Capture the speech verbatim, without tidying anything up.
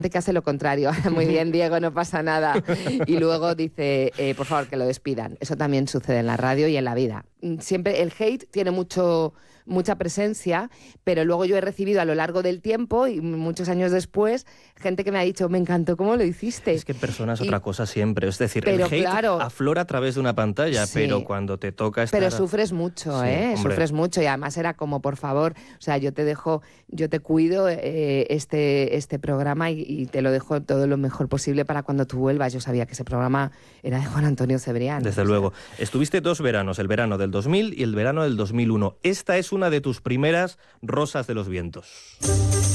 que hace lo contrario. Muy bien, Diego, no pasa nada. Y luego dice, eh, por favor, que lo despidan. Eso también sucede en la radio y en la vida. Siempre el hate tiene mucho, mucha presencia, pero luego yo he recibido a lo largo del tiempo y muchos años después gente que me ha dicho, me encantó cómo lo hiciste. Es que en persona es y, otra cosa siempre. Es decir, pero el hate claro, aflora a través de una pantalla, sí, pero cuando te toca estar... Pero sufres mucho, sí, ¿eh? Hombre. Sufres mucho y además era como, por favor, o sea, yo te dejo, yo te cuido eh, este, este programa y, y te lo dejo todo lo mejor posible para cuando tú vuelvas. Yo sabía que ese programa era de Juan Antonio Cebrián. Desde o sea. luego. Estuviste dos veranos, el verano del dos mil y el verano del dos mil uno. Esta es una de tus primeras Rosas de los Vientos.